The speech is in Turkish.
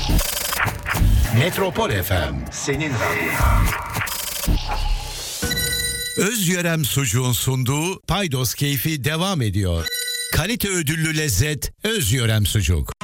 Metropol FM. Senin radyon. Özyörem Sucuğun sunduğu Paydos Keyfi devam ediyor. Kalite ödüllü lezzet Özyörem Sucuk.